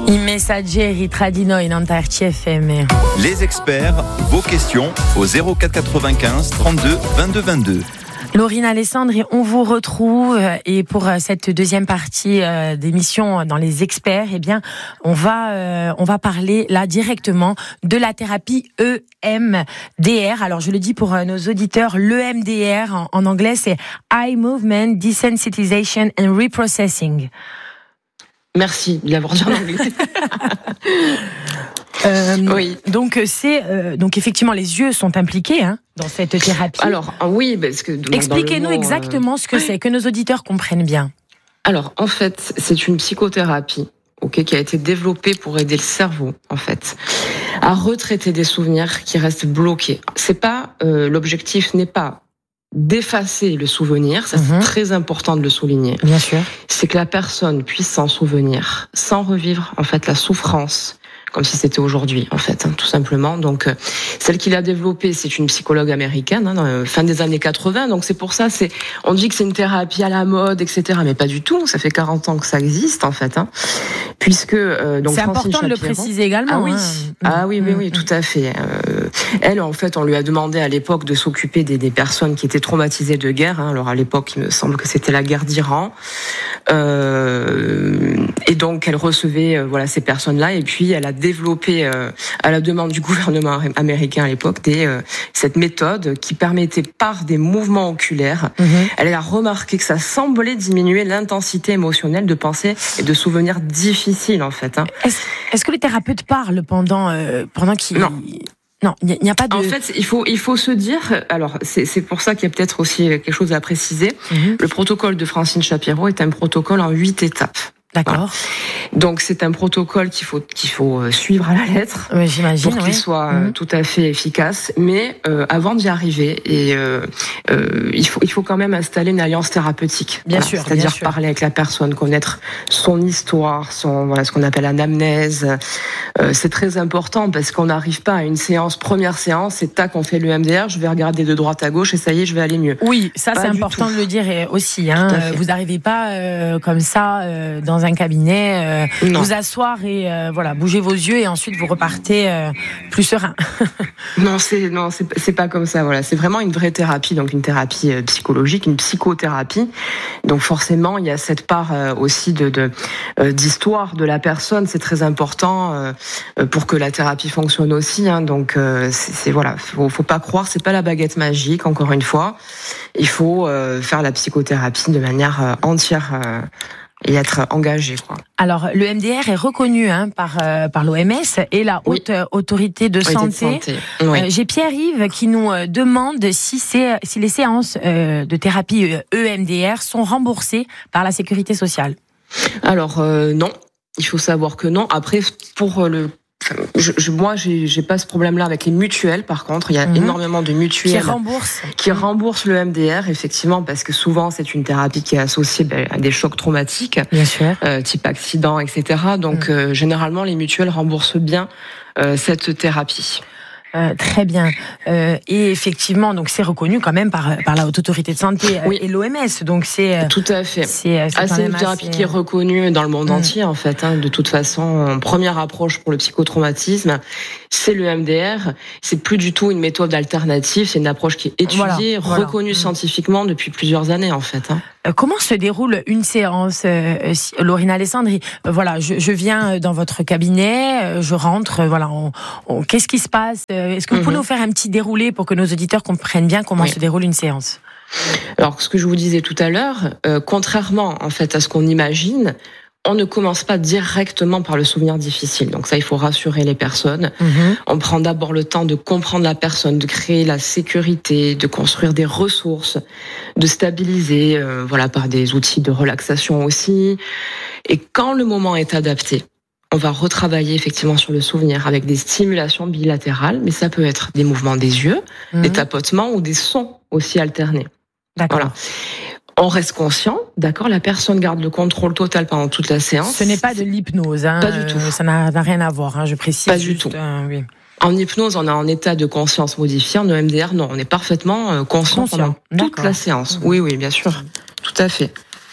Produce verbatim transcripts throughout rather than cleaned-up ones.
I messaggeri tra di noi non tarci F M. Les experts, vos questions au zéro quatre quatre-vingt-quinze trente-deux vingt-deux vingt-deux. Laurine Alessandri, on vous retrouve et pour cette deuxième partie d'émission dans les experts, eh bien, on va on va parler là directement de la thérapie E M D R. Alors je le dis pour nos auditeurs, l'E M D R en, en anglais c'est Eye Movement Desensitization and Reprocessing. Merci de l'avoir dit en anglais. Euh, oui. Donc c'est euh, donc effectivement les yeux sont impliqués hein, dans cette thérapie. Alors oui, parce que expliquez-nous mot, exactement euh... ce que c'est, que nos auditeurs comprennent bien. Alors en fait, c'est une psychothérapie, ok, qui a été développée pour aider le cerveau en fait à retraiter des souvenirs qui restent bloqués. C'est pas euh, l'objectif n'est pas d'effacer le souvenir, ça c'est mmh. très important de le souligner. Bien sûr. C'est que la personne puisse s'en souvenir sans revivre en fait la souffrance. Comme si c'était aujourd'hui, en fait, hein, tout simplement. Donc, euh, celle qui l'a développée, c'est une psychologue américaine, hein, dans la fin des années quatre-vingts. Donc, c'est pour ça, c'est, on dit que c'est une thérapie à la mode, et cetera. Mais pas du tout. Ça fait quarante ans que ça existe, en fait, hein. Puisque, euh, donc, c'est Francine important Shapiro, de le préciser également. Ah oui, hein. ah oui, oui, oui, tout à fait. Euh, elle, en fait, on lui a demandé à l'époque de s'occuper des, des personnes qui étaient traumatisées de guerre. Hein. Alors, à l'époque, il me semble que c'était la guerre d'Iran. Euh, et donc, elle recevait, euh, voilà, ces personnes-là. Et puis, elle a développé, euh, à la demande du gouvernement américain à l'époque, des, euh, cette méthode qui permettait par des mouvements oculaires, mmh. elle a remarqué que ça semblait diminuer l'intensité émotionnelle de pensées et de souvenirs difficiles, en fait. Hein. Est-ce, est-ce que les thérapeutes parlent pendant, euh, pendant qu'ils... Non. Non, il n'y a pas de... En fait, il faut, il faut se dire... Alors, c'est, c'est pour ça qu'il y a peut-être aussi quelque chose à préciser. Mmh. Le protocole de Francine Shapiro est un protocole en huit étapes. D'accord. Voilà. Donc c'est un protocole qu'il faut qu'il faut suivre à la lettre, oui, j'imagine, pour qu'il oui. soit mmh. tout à fait efficace. Mais euh, avant d'y arriver, et euh, euh, il faut il faut quand même installer une alliance thérapeutique. Bien voilà. sûr, c'est-à-dire bien sûr. parler avec la personne, connaître son histoire, son voilà ce qu'on appelle l'anamnèse. Euh, c'est très important parce qu'on n'arrive pas à une séance, première séance, et tac on fait le E M D R, je vais regarder de droite à gauche et ça y est, je vais aller mieux. Oui, ça pas c'est important tout. de le dire aussi. Hein. Vous n'arrivez pas euh, comme ça euh, dans un cabinet. Euh, vous asseoir et euh, voilà, bouger vos yeux et ensuite vous repartez euh, plus serein. non, c'est non, c'est, c'est pas comme ça. Voilà, c'est vraiment une vraie thérapie, donc une thérapie euh, psychologique, une psychothérapie. Donc forcément, il y a cette part euh, aussi de, de euh, d'histoire de la personne. C'est très important euh, pour que la thérapie fonctionne aussi. Hein. Donc euh, c'est, c'est voilà, faut, faut pas croire, c'est pas la baguette magique. Encore une fois, il faut euh, faire la psychothérapie de manière euh, entière. Euh, et être engagé, quoi. Alors, le M D R est reconnu hein, par, euh, par l'O M S et la Haute oui. Autorité de Santé. De santé. Oui. Euh, j'ai Pierre-Yves qui nous demande si, c'est, si les séances euh, de thérapie E M D R sont remboursées par la Sécurité sociale. Alors, euh, non. Il faut savoir que non. Après, pour le... Je, je, moi, j'ai, j'ai pas ce problème-là avec les mutuelles. Par contre, il y a mmh. énormément de mutuelles qui remboursent, qui remboursent le M D R, effectivement, parce que souvent c'est une thérapie qui est associée ben, à des chocs traumatiques, bien sûr, euh, type accident, et cetera. Donc, mmh. euh, généralement, les mutuelles remboursent bien euh, cette thérapie. Euh, très bien. Euh, et effectivement, donc c'est reconnu quand même par par la Haute Autorité de Santé oui. et l'O M S. Donc c'est tout à fait. C'est, c'est, ah, c'est une thérapie assez... qui est reconnue dans le monde mmh. entier en fait. Hein, de toute façon, première approche pour le psychotraumatisme, c'est le M D R. C'est plus du tout une méthode alternative. C'est une approche qui est étudiée, voilà, reconnue voilà. scientifiquement depuis plusieurs années en fait. Hein. Comment se déroule une séance, euh, Laurine Alessandri ? euh, Voilà, je, je viens dans votre cabinet, euh, je rentre, euh, voilà, on, on, qu'est-ce qui se passe ? Est-ce que vous mm-hmm. pouvez nous faire un petit déroulé pour que nos auditeurs comprennent bien comment oui. se déroule une séance ? Alors, ce que je vous disais tout à l'heure, euh, contrairement en fait à ce qu'on imagine, on ne commence pas directement par le souvenir difficile. Donc ça, il faut rassurer les personnes. Mmh. On prend d'abord le temps de comprendre la personne, de créer la sécurité, de construire des ressources, de stabiliser, euh, voilà, par des outils de relaxation aussi. Et quand le moment est adapté, on va retravailler effectivement sur le souvenir avec des stimulations bilatérales, mais ça peut être des mouvements des yeux, mmh. des tapotements ou des sons aussi alternés. D'accord. Voilà. On reste conscient, d'accord, la personne garde le contrôle total pendant toute la séance. Ce n'est pas de l'hypnose, hein. Pas du tout. Ça n'a, n'a rien à voir, hein, je précise. Pas juste, du tout. Euh, oui. En hypnose, on est en état de conscience modifié. En E M D R, non, on est parfaitement conscient, conscient. pendant toute D'accord. la séance. Oui, oui, bien sûr, tout à fait.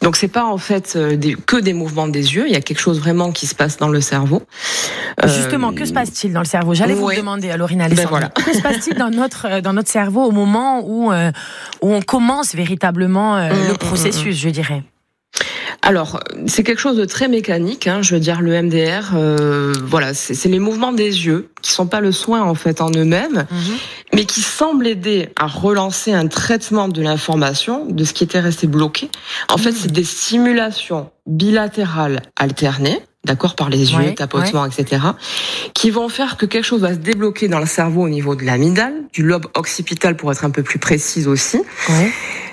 Donc c'est pas en fait des, que des mouvements des yeux, il y a quelque chose vraiment qui se passe dans le cerveau. Justement, euh... que se passe-t-il dans le cerveau? J'allais ouais. vous demander, Laurine Alessandri. Ben voilà. Que se passe-t-il dans notre dans notre cerveau au moment où euh, où on commence véritablement euh, mmh, le processus, mmh, je dirais? Alors, c'est quelque chose de très mécanique, hein, je veux dire, le M D R, euh, voilà, c'est, c'est les mouvements des yeux, qui sont pas le soin, en fait, en eux-mêmes, mmh. mais qui semblent aider à relancer un traitement de l'information, de ce qui était resté bloqué. En mmh. fait, c'est des stimulations bilatérales alternées, d'accord, par les yeux, ouais, tapotements, ouais. et cetera, qui vont faire que quelque chose va se débloquer dans le cerveau au niveau de l'amygdale, du lobe occipital pour être un peu plus précise aussi, ouais.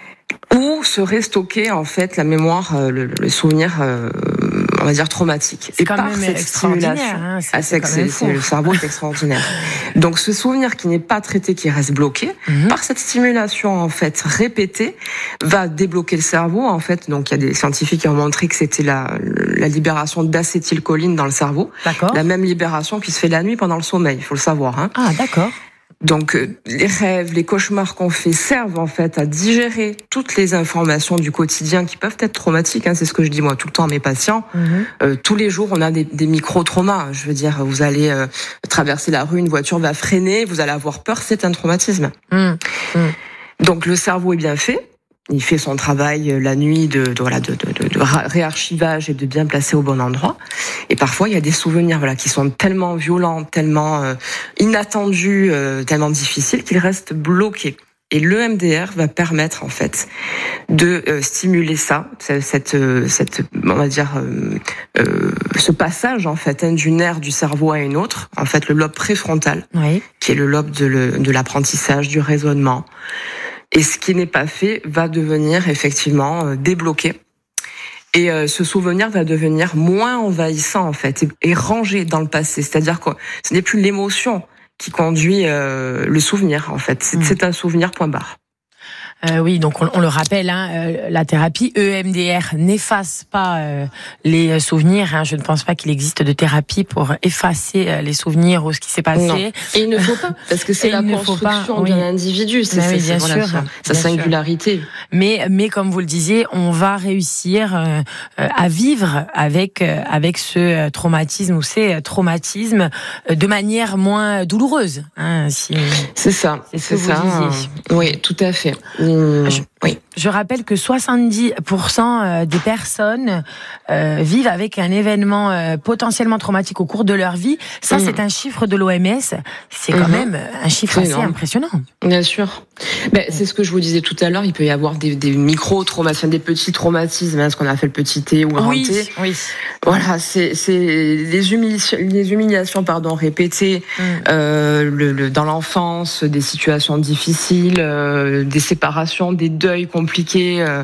où serait stocké en fait la mémoire, le, le souvenir, euh, on va dire traumatique. C'est et quand par même cette stimulation, hein, c'est, ah, c'est, c'est, c'est, c'est le cerveau est extraordinaire. Donc ce souvenir qui n'est pas traité, qui reste bloqué, mm-hmm. par cette stimulation en fait répétée, va débloquer le cerveau en fait. Donc il y a des scientifiques qui ont montré que c'était la, la libération d'acétylcholine dans le cerveau, d'accord. la même libération qui se fait la nuit pendant le sommeil. Il faut le savoir. Hein. Ah d'accord. Donc, euh, les rêves, les cauchemars qu'on fait servent en fait à digérer toutes les informations du quotidien qui peuvent être traumatiques. Hein, c'est ce que je dis moi tout le temps à mes patients. Mmh. Euh, tous les jours, on a des, des micro-traumas. Je veux dire, vous allez euh, traverser la rue, une voiture va freiner, vous allez avoir peur, c'est un traumatisme. Mmh. Mmh. Donc, le cerveau est bien fait. Il fait son travail la nuit de, de voilà de, de, de réarchivage et de bien placer au bon endroit. Et parfois il y a des souvenirs voilà qui sont tellement violents, tellement euh, inattendus, euh, tellement difficiles qu'ils restent bloqués. Et l'E M D R va permettre en fait de euh, stimuler ça, cette euh, cette on va dire euh, euh, ce passage en fait hein, d'une aire du cerveau à une autre, en fait le lobe préfrontal, oui. qui est le lobe de, le, de l'apprentissage, du raisonnement. Et ce qui n'est pas fait va devenir effectivement euh, débloqué. Et euh, ce souvenir va devenir moins envahissant en fait et, et rangé dans le passé. C'est-à-dire que ce n'est plus l'émotion qui conduit euh, le souvenir en fait. C'est, mmh. c'est un souvenir point barre. Euh, oui, donc on, on le rappelle, hein, euh, la thérapie E M D R n'efface pas euh, les souvenirs. Hein, je ne pense pas qu'il existe de thérapie pour effacer euh, les souvenirs ou ce qui s'est passé. Non. Et il ne faut pas, parce que c'est Et la construction d'un oui. individu, c'est, c'est, oui, bien c'est sûr, sa, sa bien singularité. Sûr. Mais, mais comme vous le disiez, on va réussir euh, à vivre avec euh, avec ce traumatisme ou ces traumatismes de manière moins douloureuse. Hein, si, c'est ça, c'est, c'est ça. Oui, tout à fait. Je, oui. Je rappelle que soixante-dix pour cent des personnes euh, vivent avec un événement euh, potentiellement traumatique au cours de leur vie. Ça, mmh. c'est un chiffre de l'O M S. C'est quand mmh. même un chiffre c'est assez énorme. Impressionnant. Bien sûr. Ben, c'est ce que je vous disais tout à l'heure. Il peut y avoir des, des micro-traumatismes, des petits traumatismes, hein, ce qu'on a fait le petit T ou le grand oui, T. Oui. Voilà, c'est, c'est les humiliations, les humiliations pardon, répétées mmh. euh, le, le, dans l'enfance, des situations difficiles, euh, des séparations, des deuils compliqués. Euh,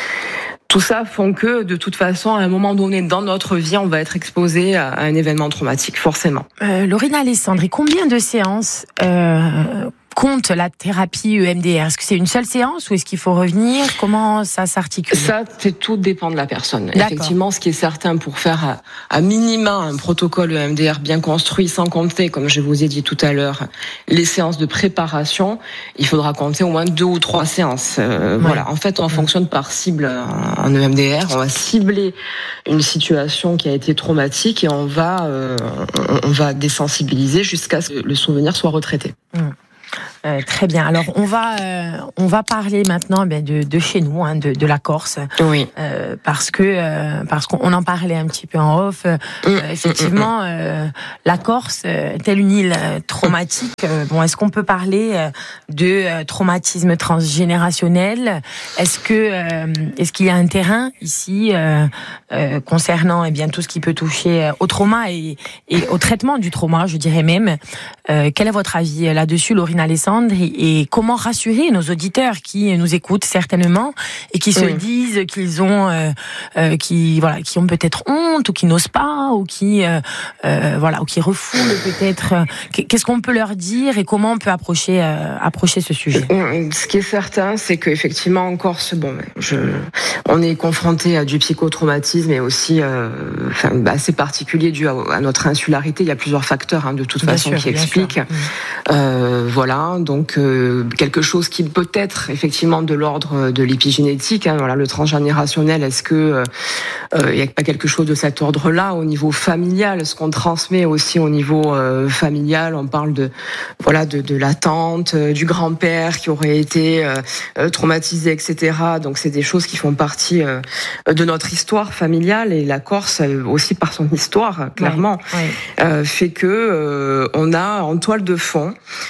tout ça font que, de toute façon, à un moment donné dans notre vie, on va être exposé à un événement traumatique, forcément. Euh, Laurine Alessandri, combien de séances euh, compte la thérapie E M D R? Est-ce que c'est une seule séance ou est-ce qu'il faut revenir? Comment ça s'articule? Ça, c'est tout dépend de la personne. D'accord. Effectivement, ce qui est certain pour faire à, à minima un protocole E M D R bien construit, sans compter, comme je vous ai dit tout à l'heure, les séances de préparation, il faudra compter au moins deux ou trois séances. Euh, ouais. Voilà. En fait, on ouais. fonctionne par cible en E M D R. On va cibler une situation qui a été traumatique et on va, euh, on va désensibiliser jusqu'à ce que le souvenir soit retraité. Mmh. Euh, très bien. Alors on va euh, on va parler maintenant ben, de, de chez nous, hein, de, de la Corse. Oui. Euh, parce que euh, parce qu'on en parlait un petit peu en off. Euh, mmh. Effectivement, euh, la Corse, euh, telle une île euh, traumatique. Euh, bon, est-ce qu'on peut parler euh, de euh, traumatisme transgénérationnel? Est-ce que euh, est-ce qu'il y a un terrain ici euh, euh, concernant eh bien tout ce qui peut toucher au trauma et, et au traitement du trauma, je dirais même. Euh, quel est votre avis là-dessus, Laurine Alessandri? Et comment rassurer nos auditeurs qui nous écoutent certainement et qui se oui. disent qu'ils ont, euh, euh, qui voilà, qui ont peut-être honte ou qui n'osent pas ou qui, euh, euh, voilà, ou qui refoulent peut-être. Qu'est-ce qu'on peut leur dire et comment on peut approcher, euh, approcher ce sujet? Ce qui est certain, c'est qu'effectivement en Corse, bon, je, on est confronté à du psychotraumatisme et aussi, euh, enfin, assez particulier dû à, à notre insularité. Il y a plusieurs facteurs, hein, de toute bien façon, sûr, qui expliquent. Euh, voilà. donc euh, quelque chose qui peut être effectivement de l'ordre de l'épigénétique. Hein, voilà, le transgénérationnel, est-ce que il euh, n'y a pas quelque chose de cet ordre-là au niveau familial, ce qu'on transmet aussi au niveau euh, familial. On parle de voilà de, de la tante, euh, du grand-père qui aurait été euh, traumatisé, et cetera. Donc c'est des choses qui font partie euh, de notre histoire familiale, et la Corse aussi par son histoire, clairement, ouais, ouais. Euh, fait que euh, on a en toile de fond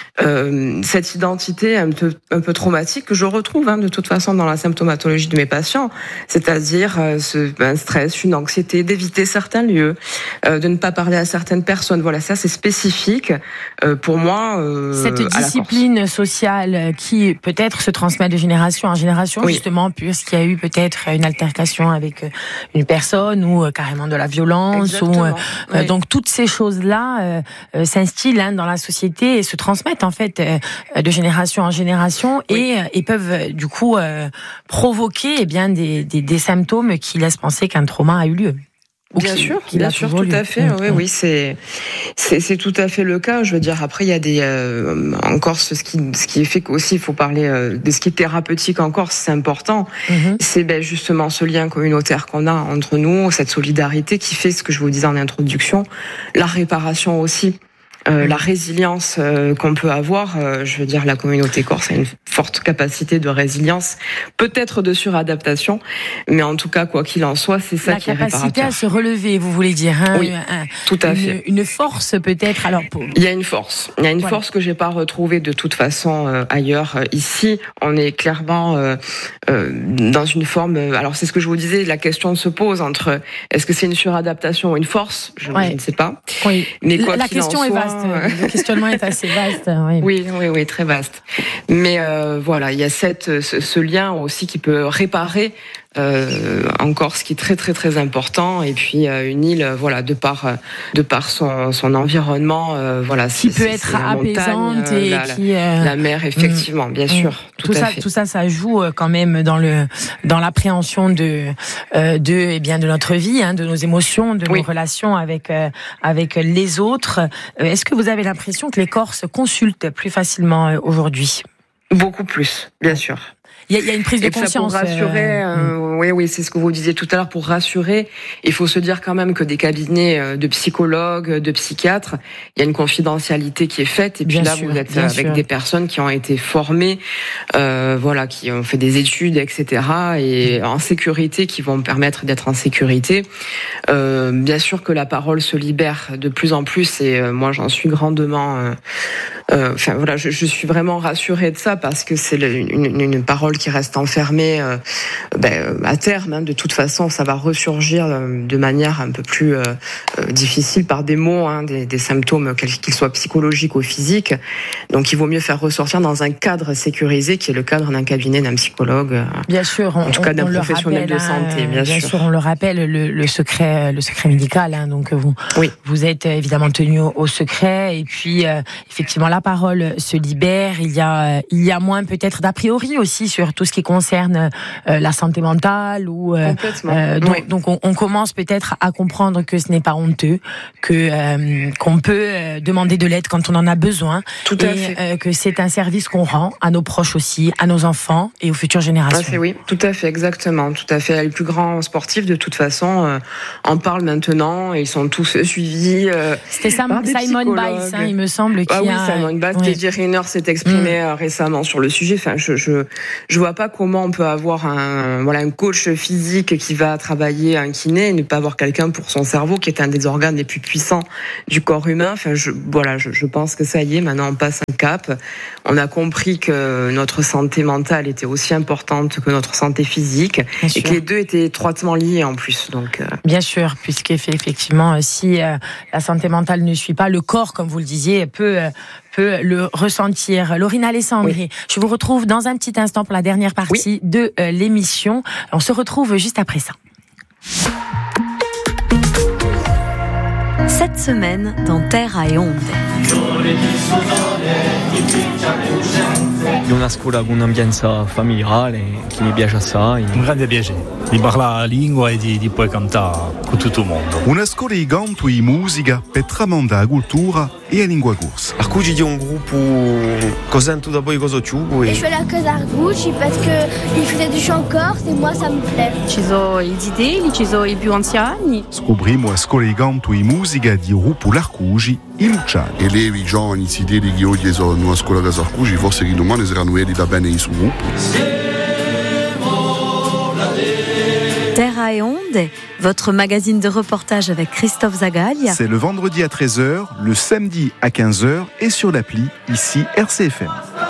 euh, cette identité un peu, un peu traumatique que je retrouve hein, de toute façon dans la symptomatologie de mes patients, c'est-à-dire euh, ce, un stress, une anxiété d'éviter certains lieux, euh, de ne pas parler à certaines personnes. Voilà, ça c'est spécifique euh, pour moi. Euh, Cette discipline sociale qui peut-être se transmet de génération en génération, oui. justement, puisqu'il y a eu peut-être une altercation avec une personne ou carrément de la violence. Exactement. Ou, euh, oui. Donc toutes ces choses-là euh, s'instillent hein, dans la société et se transmettent en fait euh, de génération en génération oui. et, et peuvent du coup euh, provoquer eh bien des, des, des symptômes qui laissent penser qu'un trauma a eu lieu. Bien sûr, bien sûr, tout à fait. Oui, oui, c'est, c'est, c'est tout à fait le cas. Je veux dire, après, il y a des, euh, en Corse, ce qui, ce qui fait qu'aussi, il faut parler euh, de ce qui est thérapeutique en Corse, c'est important. Mm-hmm. C'est ben, justement ce lien communautaire qu'on a entre nous, cette solidarité qui fait ce que je vous disais en introduction, la réparation aussi. Euh, la résilience euh, qu'on peut avoir, euh, je veux dire, la communauté corse a une forte capacité de résilience, peut-être de suradaptation, mais en tout cas, quoi qu'il en soit, c'est ça la qui est réparateur. La capacité à se relever, vous voulez dire hein, oui, un, tout à une, fait. Une force peut-être. Alors, pour... il y a une force. Il y a une voilà. force que j'ai pas retrouvée de toute façon euh, ailleurs. Ici, on est clairement euh, euh, dans une forme. Euh, alors, c'est ce que je vous disais. La question se pose entre est-ce que c'est une suradaptation ou une force. Je, ouais. je ne sais pas. Oui. Mais quoi la qu'il question en est soit, vaste. Le questionnement est assez vaste. Oui, oui, oui, oui, très vaste. Mais euh, voilà, il y a cette, ce, ce lien aussi qui peut réparer euh, en Corse, qui est très, très, très important. Et puis euh, une île, voilà, de par, de par son, son environnement, euh, voilà, qui c'est, peut c'est, être c'est apaisante montagne, et la, qui euh, la mer, effectivement, bien sûr. Mmh. Tout, tout à ça, fait. tout ça, ça joue quand même dans le, dans l'appréhension de, euh, de, eh bien, de notre vie, hein, de nos émotions, de oui. nos relations avec, euh, avec les autres. Est-ce que vous avez l'impression que les Corses consultent plus facilement euh, aujourd'hui? Beaucoup plus, bien sûr. Il y, y a une prise de et conscience. Pour rassurer, euh, euh, oui, oui, c'est ce que vous disiez tout à l'heure. Pour rassurer, il faut se dire quand même que des cabinets de psychologues, de psychiatres, il y a une confidentialité qui est faite. Et puis bien là, sûr, vous êtes avec sûr. des personnes qui ont été formées, euh, voilà, qui ont fait des études, et cetera, et en sécurité, qui vont me permettre d'être en sécurité. Euh, bien sûr que la parole se libère de plus en plus, et euh, moi, j'en suis grandement. Euh, euh, enfin voilà, je, je suis vraiment rassurée de ça parce que c'est le, une, une parole qui reste enfermée euh, ben, à terme. Hein, de toute façon, ça va ressurgir de manière un peu plus euh, difficile par des mots, hein, des, des symptômes, qu'ils soient psychologiques ou physiques. Donc, il vaut mieux faire ressortir dans un cadre sécurisé, qui est le cadre d'un cabinet, d'un psychologue. Bien sûr, on, en tout cas d'un professionnel rappelle, de santé. Hein, bien, bien sûr. sûr, on le rappelle, le, le secret, le secret médical. Hein, donc, vous, oui. vous êtes évidemment tenu au, au secret, et puis euh, effectivement, la parole se libère. Il y a, il y a moins peut-être d'a priori aussi sur tout ce qui concerne euh, la santé mentale ou euh, euh, donc, oui. donc on, on commence peut-être à comprendre que ce n'est pas honteux, que euh, qu'on peut euh, demander de l'aide quand on en a besoin, tout et à fait. Euh, que c'est un service qu'on rend à nos proches aussi, à nos enfants et aux futures générations. Ah, c'est oui, tout à fait, exactement, tout à fait. Les plus grands sportifs de toute façon euh, en parlent maintenant et ils sont tous suivis. Euh, C'était Sam, Simon Biles, hein, il me semble. Qui ah oui, a... Simon Biles, oui. Teddy Riner s'est exprimé mmh. récemment sur le sujet. Enfin, je je je vois pas comment on peut avoir un voilà un coach physique qui va travailler un kiné et ne pas avoir quelqu'un pour son cerveau qui est un des organes les plus puissants du corps humain. Enfin, je voilà, je, je pense que ça y est, maintenant on passe un cap. On a compris que notre santé mentale était aussi importante que notre santé physique Bien et sûr. Que les deux étaient étroitement liés en plus. Donc euh... Bien sûr, puisqu'effectivement, si euh, la santé mentale ne suit pas, le corps, comme vous le disiez, peut euh, peut le ressentir. Laurine Alessandri, oui. je vous retrouve dans un petit instant pour la dernière partie oui. de euh, l'émission. On se retrouve juste après ça. Cette semaine, dans Terra e Onde. Di una scuola con un'ambienza familiare che mi piace assai. Un grande piacere di parlare la lingua e di, di poi cantare con tutto il mondo. Una scuola di canto e musica per tramandare la cultura e a língua corsa. Arcugi è un gruppo cos'è tutto poi cosa ciugo e... e je fais la cause Arcugi parce que il faisait du chant corse et moi ça me plaît. Ci sono i zitelli, ci sono i più anziani. Scoprimo a scollegamento di musica di gruppo l'Arcugi e Luciani. E levi giovani zitelli che oggi sono in una scuola casa Arcugi, forse che domani saranno eliti da bene in suo gruppo. Terra et Onde, votre magazine de reportage avec Christophe Zagaglia. C'est le vendredi à treize heures, le samedi à quinze heures et sur l'appli ici R C F M.